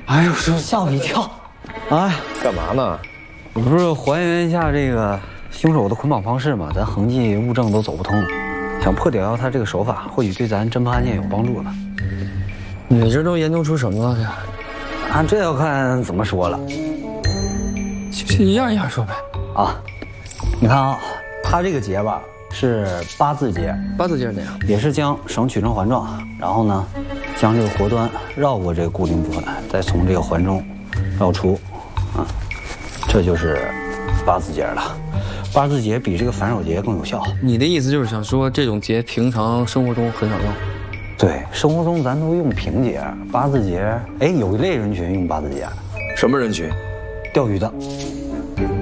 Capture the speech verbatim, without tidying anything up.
哎呦，师傅吓我一跳！哎， 干嘛呢？ 我不是还原一下这个凶手的捆绑方式嘛？咱痕迹物证都走不通，想破解掉他这个手法，或许对咱侦破案件有帮助呢。 你这都研究出什么了呀？ 啊，这要看怎么说了。 就一样一样说呗。 啊，你看啊，他这个结吧是八字结， 八字结是哪样？ 也是将绳取成环状，然后呢，将这个活端绕过这个固定部分，再从这个环中绕出，啊，这就是八字结了。八字结比这个反手结更有效。 你的意思就是想说这种结平常生活中很少用？ 对，生活中咱都用平结，八字结，哎，有一类人群用八字结。 什么人群？ 钓鱼的。